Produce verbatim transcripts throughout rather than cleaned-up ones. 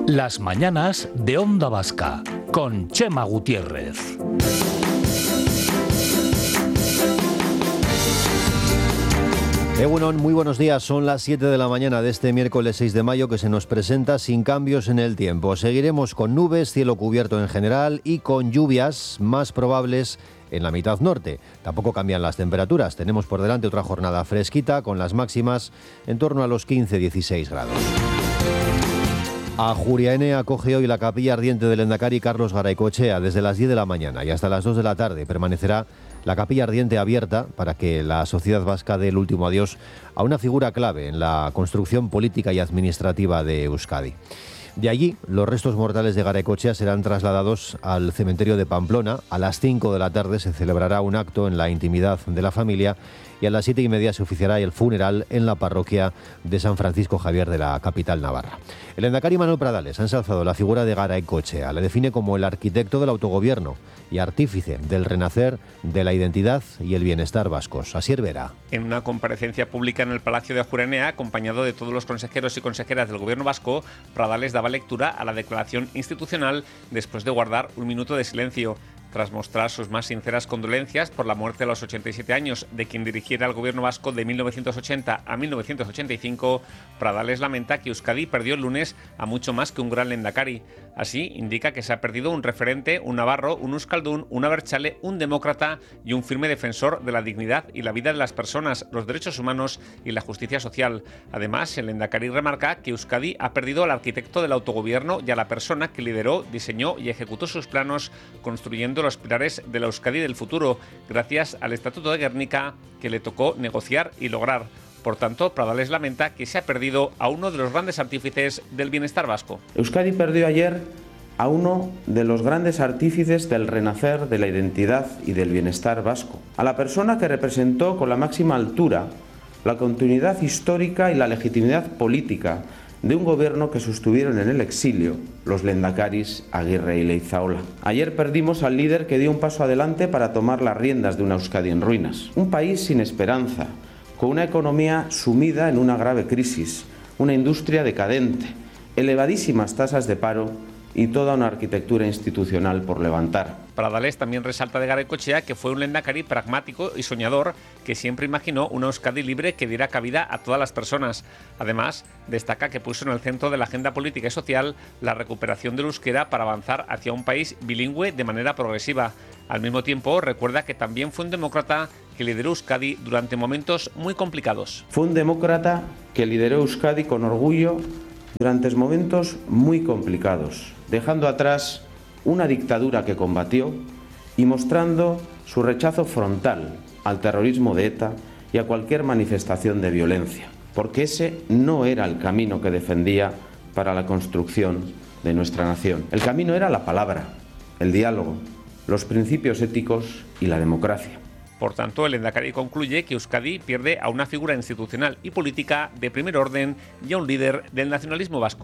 Las mañanas de Onda Vasca, con Chema Gutiérrez. Egunon, muy buenos días. Son las siete de la mañana de este miércoles seis de mayo que se nos presenta sin cambios en el tiempo. Seguiremos con nubes, cielo cubierto en general y con lluvias más probables en la mitad norte. Tampoco cambian las temperaturas. Tenemos por delante otra jornada fresquita con las máximas en torno a los quince a dieciséis grados. Ajuria Enea acoge hoy la capilla ardiente del Lehendakari Carlos Garaikoetxea desde las diez de la mañana y hasta las dos de la tarde. Permanecerá la capilla ardiente abierta para que la sociedad vasca dé el último adiós a una figura clave en la construcción política y administrativa de Euskadi. De allí, los restos mortales de Garaikoetxea serán trasladados al cementerio de Pamplona. A las cinco de la tarde se celebrará un acto en la intimidad de la familia y a las siete y media se oficiará el funeral en la parroquia de San Francisco Javier de la capital navarra. El Lehendakari Manuel Pradales ha ensalzado la figura de Garaikoetxea. Le define como el arquitecto del autogobierno y artífice del renacer de la identidad y el bienestar vascos. Asier Vera. En una comparecencia pública en el Palacio de Ajuria Enea, acompañado de todos los consejeros y consejeras del gobierno vasco, Pradales daba lectura a la declaración institucional después de guardar un minuto de silencio. Tras mostrar sus más sinceras condolencias por la muerte a los ochenta y siete años de quien dirigiera el gobierno vasco de mil novecientos ochenta a mil novecientos ochenta y cinco, Pradales lamenta que Euskadi perdió el lunes a mucho más que un gran lehendakari. Así, indica que se ha perdido un referente, un navarro, un euskaldun, un abertzale, un demócrata y un firme defensor de la dignidad y la vida de las personas, los derechos humanos y la justicia social. Además, el lehendakari remarca que Euskadi ha perdido al arquitecto del autogobierno y a la persona que lideró, diseñó y ejecutó sus planos, construyendo los pilares de la Euskadi del futuro, gracias al Estatuto de Gernika que le tocó negociar y lograr. Por tanto, Pradales lamenta que se ha perdido a uno de los grandes artífices del bienestar vasco. Euskadi perdió ayer a uno de los grandes artífices del renacer de la identidad y del bienestar vasco, a la persona que representó con la máxima altura la continuidad histórica y la legitimidad política de un gobierno que sostuvieron en el exilio los lehendakaris Aguirre y Leizaola. Ayer perdimos al líder que dio un paso adelante para tomar las riendas de una Euskadi en ruinas. Un país sin esperanza, con una economía sumida en una grave crisis, una industria decadente, elevadísimas tasas de paro y toda una arquitectura institucional por levantar. Pradales también resalta de Garaikoetxea que fue un lehendakari pragmático y soñador que siempre imaginó una Euskadi libre que diera cabida a todas las personas. Además, destaca que puso en el centro de la agenda política y social la recuperación del euskera para avanzar hacia un país bilingüe de manera progresiva. Al mismo tiempo, recuerda que también fue un demócrata que lideró Euskadi durante momentos muy complicados. Fue un demócrata que lideró Euskadi con orgullo durante momentos muy complicados, dejando atrás una dictadura que combatió y mostrando su rechazo frontal al terrorismo de ETA y a cualquier manifestación de violencia, porque ese no era el camino que defendía para la construcción de nuestra nación. El camino era la palabra, el diálogo, los principios éticos y la democracia. Por tanto, el lehendakari concluye que Euskadi pierde a una figura institucional y política de primer orden y a un líder del nacionalismo vasco.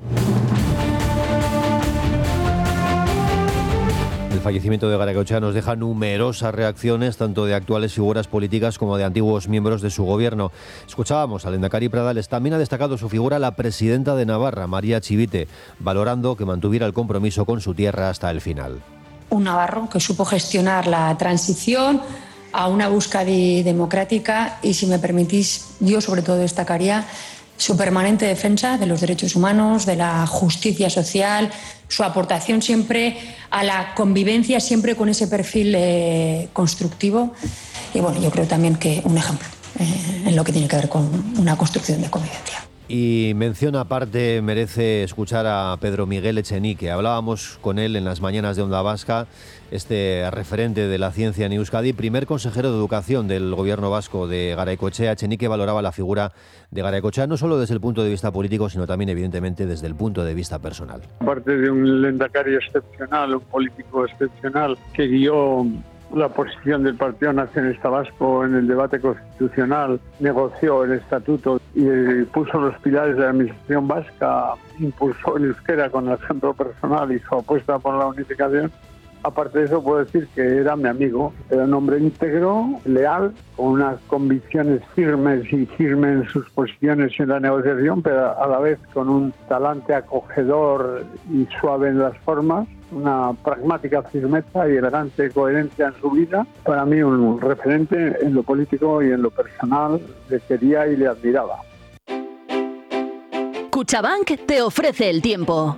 El fallecimiento de Garaikoetxea nos deja numerosas reacciones, tanto de actuales figuras políticas como de antiguos miembros de su gobierno. Escuchábamos al lehendakari Pradales. También ha destacado su figura la presidenta de Navarra, María Chivite, valorando que mantuviera el compromiso con su tierra hasta el final. Un navarro que supo gestionar la transición a una Euskadi democrática y, si me permitís, yo sobre todo destacaría su permanente defensa de los derechos humanos, de la justicia social, su aportación siempre a la convivencia, siempre con ese perfil eh, constructivo. Y bueno, yo creo también que un ejemplo eh, en lo que tiene que ver con una construcción de convivencia. Y mención aparte merece escuchar a Pedro Miguel Echenique. Hablábamos con él en las mañanas de Onda Vasca, este referente de la ciencia en Euskadi, primer consejero de Educación del gobierno vasco de Garaikoetxea. Echenique valoraba la figura de Garaikoetxea no solo desde el punto de vista político, sino también evidentemente desde el punto de vista personal. Aparte de un lehendakari excepcional, un político excepcional que guió la posición del Partido Nacionalista Vasco en el debate constitucional, negoció el estatuto y puso los pilares de la administración vasca, impulsó el euskera con el ejemplo personal y su apuesta por la unificación, Aparte de eso, puedo decir que era mi amigo. Era un hombre íntegro, leal, con unas convicciones firmes y firme en sus posiciones en la negociación, pero a la vez con un talante acogedor y suave en las formas, una pragmática firmeza y elegante coherencia en su vida. Para mí un referente en lo político y en lo personal. Le quería y le admiraba. Cuchabank te ofrece el tiempo.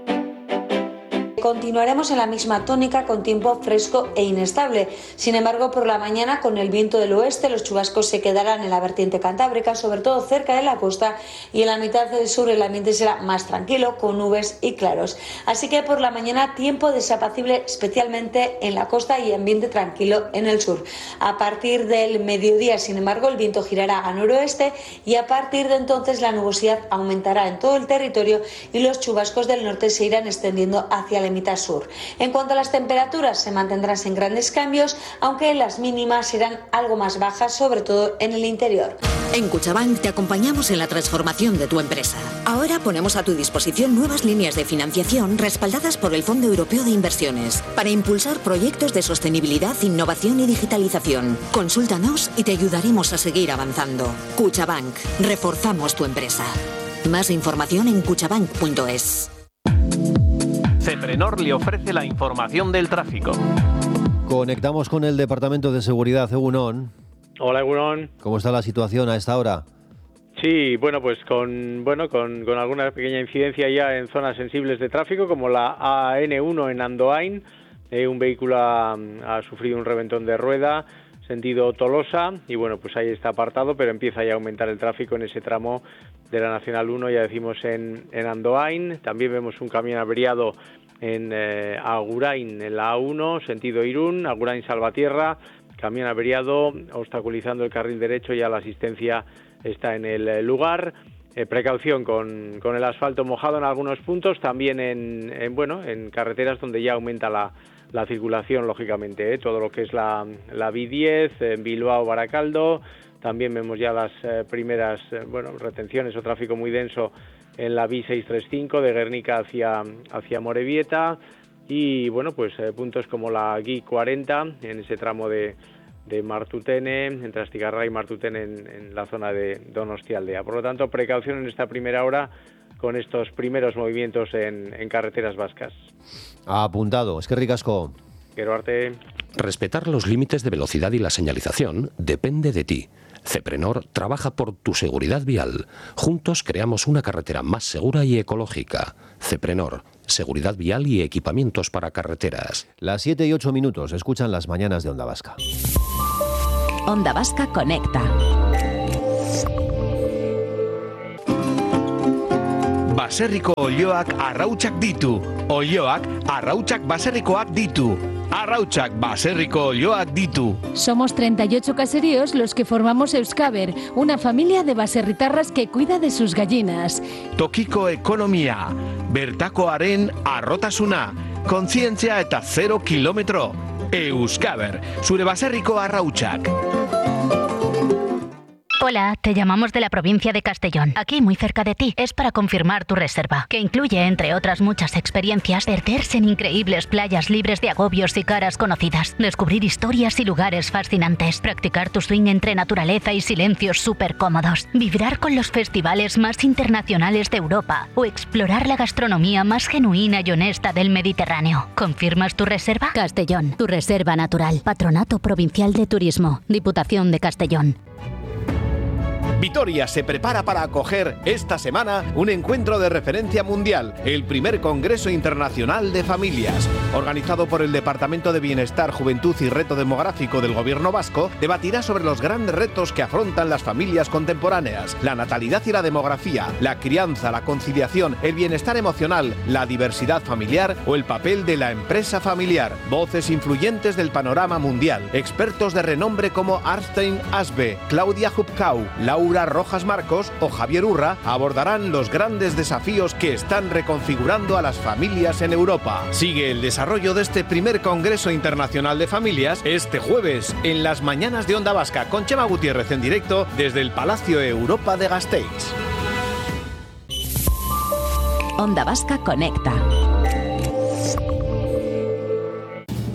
Continuaremos en la misma tónica con tiempo fresco e inestable. Sin embargo, por la mañana, con el viento del oeste, los chubascos se quedarán en la vertiente cantábrica, sobre todo cerca de la costa, y en la mitad del sur el ambiente será más tranquilo, con nubes y claros. Así que por la mañana, tiempo desapacible, especialmente en la costa, y ambiente tranquilo en el sur. A partir del mediodía, sin embargo, el viento girará a noroeste y a partir de entonces la nubosidad aumentará en todo el territorio y los chubascos del norte se irán extendiendo hacia la mitad sur. En cuanto a las temperaturas, se mantendrán sin grandes cambios, aunque las mínimas serán algo más bajas, sobre todo en el interior. En Cuchabank te acompañamos en la transformación de tu empresa. Ahora ponemos a tu disposición nuevas líneas de financiación respaldadas por el Fondo Europeo de Inversiones para impulsar proyectos de sostenibilidad, innovación y digitalización. Consúltanos y te ayudaremos a seguir avanzando. Cuchabank, reforzamos tu empresa. Más información en cuchabank punto es. Ceprenor le ofrece la información del tráfico. Conectamos con el Departamento de Seguridad. Egunon. Hola, Egunon. ¿Cómo está la situación a esta hora? Sí, bueno, pues con bueno con, con alguna pequeña incidencia ya en zonas sensibles de tráfico, como la A N uno en Andoain. Eh, un vehículo ha, ha sufrido un reventón de rueda, sentido Tolosa, y bueno, pues ahí está apartado, pero empieza ya a aumentar el tráfico en ese tramo de la Nacional uno, ya decimos, en, en Andoain. También vemos un camión averiado en eh, Agurain, en la A uno, sentido Irún, Agurain Salvatierra, camión averiado, obstaculizando el carril derecho, ya la asistencia está en el lugar. Eh, precaución con, con el asfalto mojado en algunos puntos, también en, en bueno en carreteras donde ya aumenta la, la circulación, lógicamente, ¿eh? Todo lo que es la, la B diez, en Bilbao, Baracaldo. También vemos ya las eh, primeras eh, bueno retenciones o tráfico muy denso en la B seiscientos treinta y cinco de Guernica hacia, hacia Morevieta, y bueno pues eh, puntos como la G cuarenta en ese tramo de, de Martutene, entre Astigarraga y Martutene en, en la zona de Donostialdea. Por lo tanto, precaución en esta primera hora con estos primeros movimientos en, en carreteras vascas. Apuntado. Es que ricasco. Quiero arte. Respetar los límites de velocidad y la señalización depende de ti. Ceprenor trabaja por tu seguridad vial. Juntos creamos una carretera más segura y ecológica. Ceprenor, seguridad vial y equipamientos para carreteras. Las siete y ocho minutos. Escuchan las mañanas de Onda Vasca. Onda Vasca conecta. Baserriko olioak arrautsak ditu. Olioak arrautsak baserrikoak ditu. Arrautsak baserriko olioak ditu. Somos treinta y ocho caseríos los que formamos Euskaber, una familia de baserritarras que cuida de sus gallinas. Tokiko ekonomia, bertakoaren arrotasuna, kontzientzia eta zero kilometro. Euskaber, zure baserriko arrautsak. Hola, te llamamos de la provincia de Castellón, aquí muy cerca de ti. Es para confirmar tu reserva, que incluye, entre otras muchas experiencias, verterse en increíbles playas libres de agobios y caras conocidas, descubrir historias y lugares fascinantes, practicar tu swing entre naturaleza y silencios súper cómodos, vibrar con los festivales más internacionales de Europa o explorar la gastronomía más genuina y honesta del Mediterráneo. ¿Confirmas tu reserva? Castellón, tu reserva natural. Patronato Provincial de Turismo, Diputación de Castellón. Vitoria se prepara para acoger esta semana un encuentro de referencia mundial, el primer Congreso Internacional de Familias. Organizado por el Departamento de Bienestar, Juventud y Reto Demográfico del Gobierno vasco, debatirá sobre los grandes retos que afrontan las familias contemporáneas, la natalidad y la demografía, la crianza, la conciliación, el bienestar emocional, la diversidad familiar o el papel de la empresa familiar. Voces influyentes del panorama mundial, expertos de renombre como Arstein Asbe, Claudia Hubkau, Laura Rojas Marcos o Javier Urra abordarán los grandes desafíos que están reconfigurando a las familias en Europa. Sigue el desarrollo de este primer Congreso Internacional de Familias este jueves en las mañanas de Onda Vasca con Chema Gutiérrez en directo desde el Palacio Europa de Gasteiz. Onda Vasca conecta.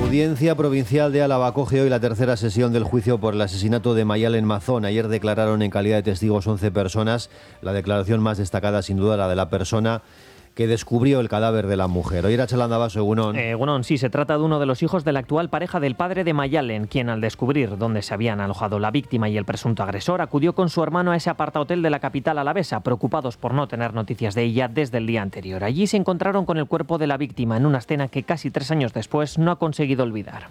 Audiencia Provincial de Álava acoge hoy la tercera sesión del juicio por el asesinato de Mayalen Mazón. Ayer declararon en calidad de testigos once personas. La declaración más destacada, sin duda, la de la persona que descubrió el cadáver de la mujer. Hoy era Chalandabaso, Egunon. Eh, Egunon, sí, se trata de uno de los hijos de la actual pareja del padre de Mayalen, quien al descubrir dónde se habían alojado la víctima y el presunto agresor, acudió con su hermano a ese apartahotel de la capital alavesa, preocupados por no tener noticias de ella desde el día anterior. Allí se encontraron con el cuerpo de la víctima en una escena que casi tres años después no ha conseguido olvidar.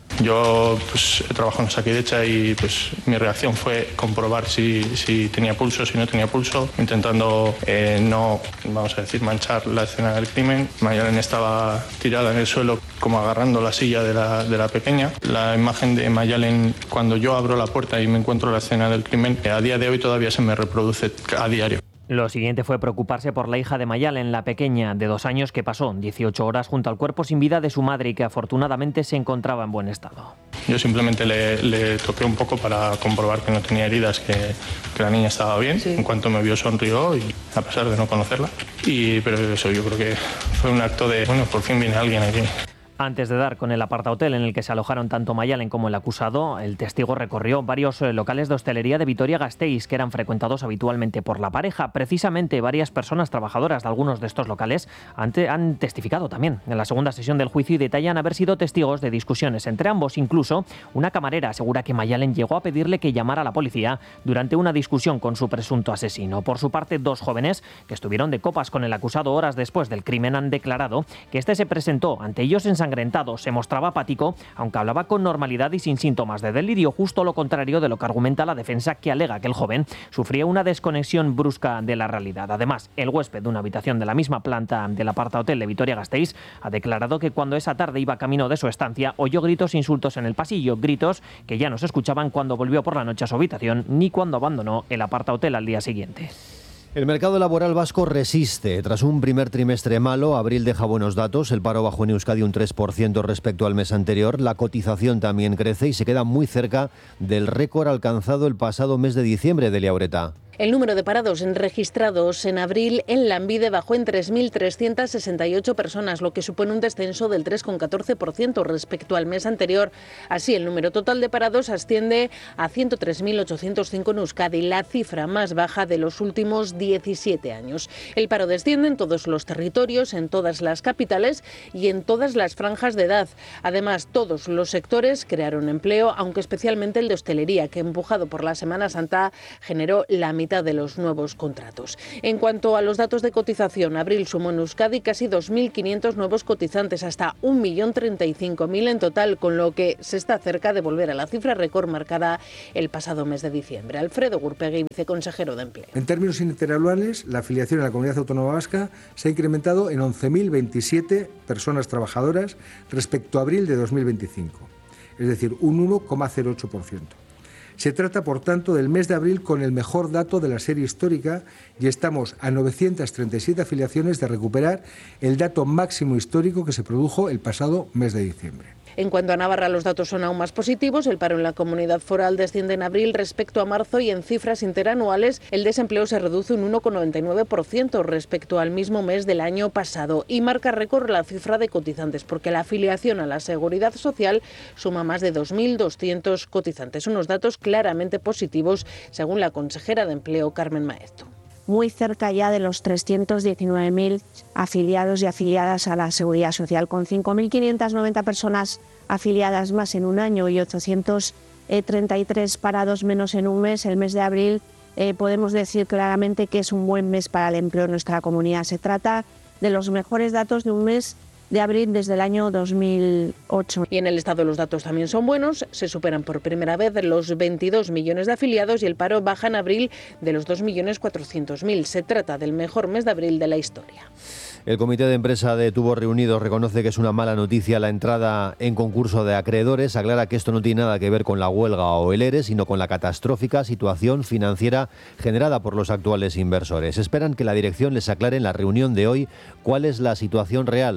Yo pues, he trabajado en Osakidetza y pues, mi reacción fue comprobar si, si tenía pulso, si no tenía pulso, intentando eh, no, vamos a decir, manchar la escena del crimen. Mayalen estaba tirada en el suelo como agarrando la silla de la, de la pequeña. La imagen de Mayalen cuando yo abro la puerta y me encuentro la escena del crimen, a día de hoy todavía se me reproduce a diario. Lo siguiente fue preocuparse por la hija de Mayalen, la pequeña de dos años que pasó dieciocho horas junto al cuerpo sin vida de su madre y que afortunadamente se encontraba en buen estado. Yo simplemente le, le toqué un poco para comprobar que no tenía heridas, que, que la niña estaba bien. Sí. En cuanto me vio sonrió, y a pesar de no conocerla. Y, pero eso yo creo que fue un acto de, bueno, por fin viene alguien aquí. Antes de dar con el apartahotel en el que se alojaron tanto Mayalen como el acusado, el testigo recorrió varios locales de hostelería de Vitoria-Gasteiz que eran frecuentados habitualmente por la pareja. Precisamente varias personas trabajadoras de algunos de estos locales han, te, han testificado también en la segunda sesión del juicio y detallan haber sido testigos de discusiones entre ambos. Incluso una camarera asegura que Mayalen llegó a pedirle que llamara a la policía durante una discusión con su presunto asesino. Por su parte, dos jóvenes que estuvieron de copas con el acusado horas después del crimen han declarado que este se presentó ante ellos en San se mostraba apático, aunque hablaba con normalidad y sin síntomas de delirio, justo lo contrario de lo que argumenta la defensa, que alega que el joven sufría una desconexión brusca de la realidad. Además, el huésped de una habitación de la misma planta del apartahotel de Vitoria-Gasteiz ha declarado que cuando esa tarde iba camino de su estancia oyó gritos e insultos en el pasillo, gritos que ya no se escuchaban cuando volvió por la noche a su habitación ni cuando abandonó el apartahotel al día siguiente. El mercado laboral vasco resiste. Tras un primer trimestre malo, abril deja buenos datos. El paro bajó en Euskadi un tres por ciento respecto al mes anterior. La cotización también crece y se queda muy cerca del récord alcanzado el pasado mes de diciembre, de Liaureta. El número de parados registrados en abril en Lanbide bajó en tres mil trescientas sesenta y ocho personas, lo que supone un descenso del tres coma catorce por ciento respecto al mes anterior. Así, el número total de parados asciende a ciento tres mil ochocientos cinco en Euskadi, la cifra más baja de los últimos diecisiete años. El paro desciende en todos los territorios, en todas las capitales y en todas las franjas de edad. Además, todos los sectores crearon empleo, aunque especialmente el de hostelería, que empujado por la Semana Santa generó la mitad de los nuevos contratos. En cuanto a los datos de cotización, abril sumó en Euskadi casi dos mil quinientos nuevos cotizantes, hasta un millón treinta y cinco mil en total, con lo que se está cerca de volver a la cifra récord marcada el pasado mes de diciembre. Alfredo Gurpegui, viceconsejero de Empleo. En términos interanuales, la afiliación a la Comunidad Autónoma Vasca se ha incrementado en once mil veintisiete personas trabajadoras respecto a abril de dos mil veinticinco, es decir, un uno coma cero ocho por ciento. Se trata, por tanto, del mes de abril con el mejor dato de la serie histórica y estamos a novecientas treinta y siete afiliaciones de recuperar el dato máximo histórico que se produjo el pasado mes de diciembre. En cuanto a Navarra, los datos son aún más positivos. El paro en la comunidad foral desciende en abril respecto a marzo y en cifras interanuales el desempleo se reduce un uno coma noventa y nueve por ciento respecto al mismo mes del año pasado y marca récord la cifra de cotizantes porque la afiliación a la Seguridad Social suma más de dos mil doscientos cotizantes. Unos datos claramente positivos según la consejera de Empleo, Carmen Maeztu. Muy cerca ya de los trescientos diecinueve mil afiliados y afiliadas a la Seguridad Social, con cinco mil quinientas noventa personas afiliadas más en un año y ochocientos treinta y tres parados menos en un mes. El mes de abril eh, podemos decir claramente que es un buen mes para el empleo en nuestra comunidad. Se trata de los mejores datos de un mes de abril desde el año dos mil ocho. Y en el Estado los datos también son buenos, se superan por primera vez los veintidós millones de afiliados y el paro baja en abril de los dos millones cuatrocientos mil. Se trata del mejor mes de abril de la historia. El Comité de Empresa de Tubos Reunidos reconoce que es una mala noticia la entrada en concurso de acreedores. Aclara que esto no tiene nada que ver con la huelga o el ERE, sino con la catastrófica situación financiera generada por los actuales inversores. Esperan que la dirección les aclare en la reunión de hoy cuál es la situación real.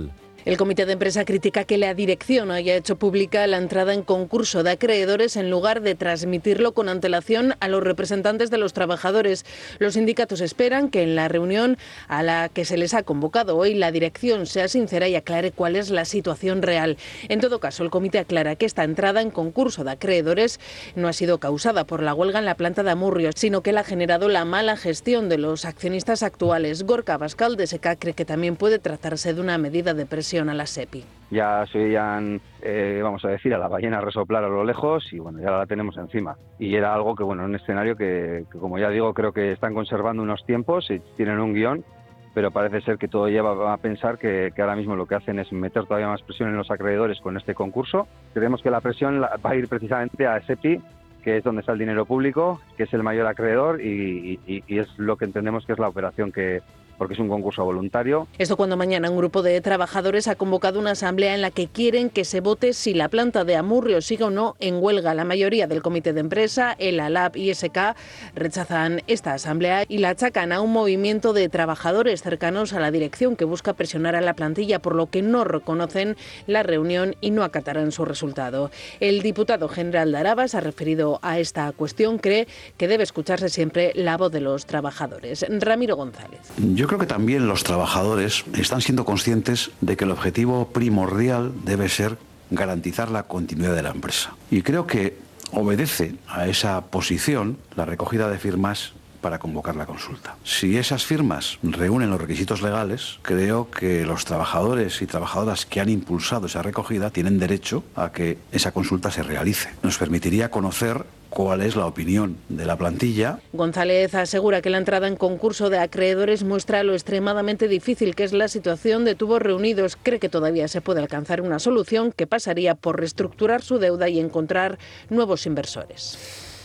El comité de empresa critica que la dirección haya hecho pública la entrada en concurso de acreedores en lugar de transmitirlo con antelación a los representantes de los trabajadores. Los sindicatos esperan que en la reunión a la que se les ha convocado hoy la dirección sea sincera y aclare cuál es la situación real. En todo caso, el comité aclara que esta entrada en concurso de acreedores no ha sido causada por la huelga en la planta de Amurrio, sino que la ha generado la mala gestión de los accionistas actuales. Gorka Abascal de S E C A cree que también puede tratarse de una medida de presión a la SEPI. Ya se oían, eh, vamos a decir, a la ballena resoplar a lo lejos y bueno, ya la tenemos encima. Y era algo que, bueno, un escenario que, que como ya digo, creo que están conservando unos tiempos y tienen un guión, pero parece ser que todo lleva a pensar que, que ahora mismo lo que hacen es meter todavía más presión en los acreedores con este concurso. Creemos que la presión va a ir precisamente a SEPI, que es donde está el dinero público, que es el mayor acreedor y, y, y es lo que entendemos que es la operación que... porque es un concurso voluntario. Esto cuando mañana un grupo de trabajadores ha convocado una asamblea en la que quieren que se vote si la planta de Amurrio sigue o no en huelga. La mayoría del comité de empresa, el ALAB y S K rechazan esta asamblea y la achacan a un movimiento de trabajadores cercanos a la dirección que busca presionar a la plantilla, por lo que no reconocen la reunión y no acatarán su resultado. El diputado general de Araba se ha referido a esta cuestión, cree que debe escucharse siempre la voz de los trabajadores. Ramiro González. Yo creo que también los trabajadores están siendo conscientes de que el objetivo primordial debe ser garantizar la continuidad de la empresa. Y creo que obedece a esa posición la recogida de firmas para convocar la consulta. Si esas firmas reúnen los requisitos legales, creo que los trabajadores y trabajadoras que han impulsado esa recogida tienen derecho a que esa consulta se realice. Nos permitiría conocer cuál es la opinión de la plantilla. González asegura que la entrada en concurso de acreedores muestra lo extremadamente difícil que es la situación de Tubos Reunidos. Cree que todavía se puede alcanzar una solución que pasaría por reestructurar su deuda y encontrar nuevos inversores.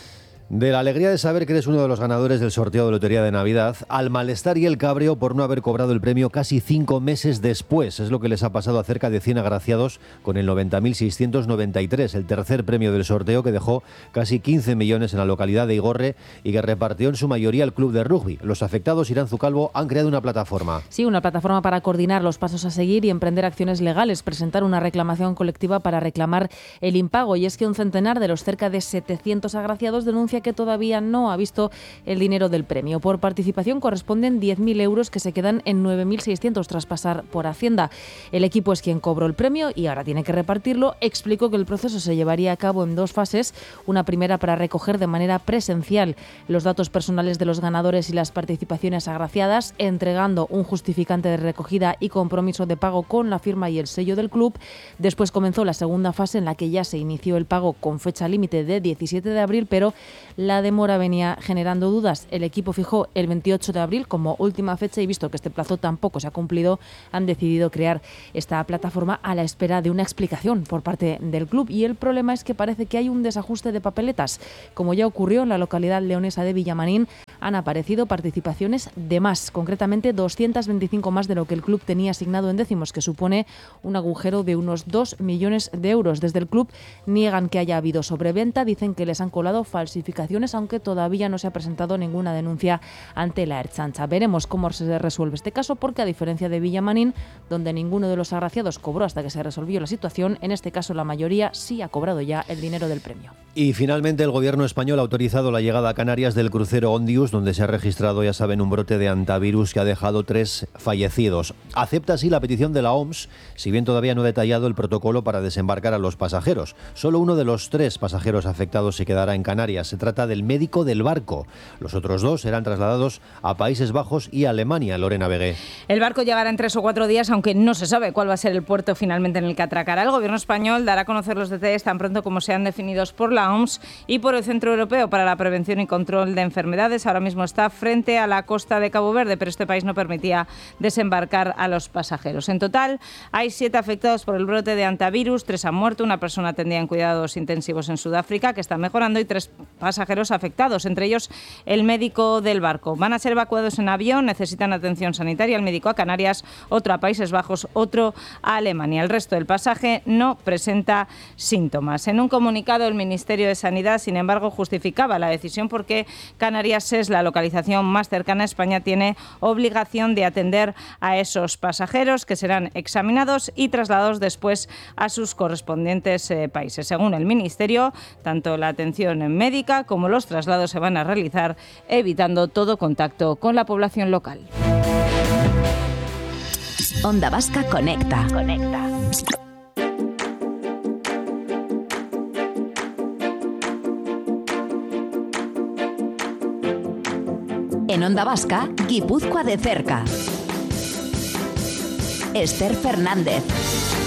De la alegría de saber que eres uno de los ganadores del sorteo de Lotería de Navidad, al malestar y el cabreo por no haber cobrado el premio casi cinco meses después. Es lo que les ha pasado a cerca de cien agraciados con el noventa mil seiscientos noventa y tres, el tercer premio del sorteo que dejó casi quince millones en la localidad de Igorre y que repartió en su mayoría el club de rugby. Los afectados, Irán Zucalvo, han creado una plataforma. Sí, una plataforma para coordinar los pasos a seguir y emprender acciones legales, presentar una reclamación colectiva para reclamar el impago. Y es que un centenar de los cerca de setecientos agraciados denuncia que todavía no ha visto el dinero del premio. Por participación corresponden diez mil euros que se quedan en nueve mil seiscientos tras pasar por Hacienda. El equipo es quien cobró el premio y ahora tiene que repartirlo. Explicó que el proceso se llevaría a cabo en dos fases. Una primera para recoger de manera presencial los datos personales de los ganadores y las participaciones agraciadas, entregando un justificante de recogida y compromiso de pago con la firma y el sello del club. Después comenzó la segunda fase en la que ya se inició el pago con fecha límite de diecisiete de abril, pero la demora venía generando dudas. El equipo fijó el veintiocho de abril como última fecha y visto que este plazo tampoco se ha cumplido, han decidido crear esta plataforma a la espera de una explicación por parte del club. Y el problema es que parece que hay un desajuste de papeletas. Como ya ocurrió en la localidad leonesa de Villamarín, han aparecido participaciones de más, concretamente doscientos veinticinco más de lo que el club tenía asignado en décimos, que supone un agujero de unos dos millones de euros. Desde el club niegan que haya habido sobreventa, dicen que les han colado falsificaciones, aunque todavía no se ha presentado ninguna denuncia ante la Ertzaintza. Veremos cómo se resuelve este caso, porque a diferencia de Villamarín, donde ninguno de los agraciados cobró hasta que se resolvió la situación, en este caso la mayoría sí ha cobrado ya el dinero del premio. Y finalmente el gobierno español ha autorizado la llegada a Canarias del crucero Ondius, donde se ha registrado, ya saben, un brote de antivirus que ha dejado tres fallecidos. Acepta así la petición de la O M S, si bien todavía no ha detallado el protocolo para desembarcar a los pasajeros. Solo uno de los tres pasajeros afectados se quedará en Canarias. Se trata del médico del barco. Los otros dos serán trasladados a Países Bajos y Alemania. Lorena Begué. El barco llegará en tres o cuatro días, aunque no se sabe cuál va a ser el puerto finalmente en el que atracará. El gobierno español dará a conocer los detalles tan pronto como sean definidos por la O M S y por el Centro Europeo para la Prevención y Control de Enfermedades. Ahora mismo está frente a la costa de Cabo Verde, pero este país no permitía desembarcar a los pasajeros. En total, hay siete afectados por el brote de antivirus, tres han muerto, una persona atendida en cuidados intensivos en Sudáfrica, que está mejorando, y tres pasajeros afectados, entre ellos el médico del barco. Van a ser evacuados en avión, necesitan atención sanitaria, el médico a Canarias, otro a Países Bajos, otro a Alemania. El resto del pasaje no presenta síntomas. En un comunicado, el Ministerio de Sanidad, sin embargo, justificaba la decisión porque Canarias es es la localización más cercana, España tiene obligación de atender a esos pasajeros que serán examinados y trasladados después a sus correspondientes eh, países. Según el Ministerio, tanto la atención médica como los traslados se van a realizar evitando todo contacto con la población local. Onda Vasca Conecta. Conecta. En Onda Vasca, Guipúzcoa de cerca. Esther Fernández.